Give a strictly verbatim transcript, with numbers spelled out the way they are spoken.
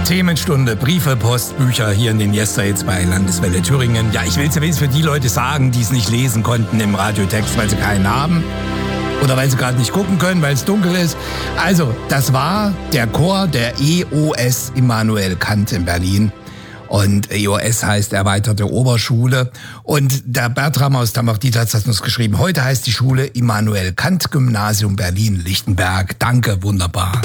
Themenstunde, Briefe, Post, Bücher hier in den Yesterdays bei Landeswelle Thüringen. Ja, ich will es ja wenigstens für die Leute sagen, die es nicht lesen konnten im Radiotext, weil sie keinen haben. Oder weil sie gerade nicht gucken können, weil es dunkel ist. Also, das war der Chor der E O S Immanuel Kant in Berlin. Und E O S heißt Erweiterte Oberschule. Und der Bertram aus Tambach-Dietz hat uns geschrieben, heute heißt die Schule Immanuel Kant Gymnasium Berlin-Lichtenberg. Danke, wunderbar.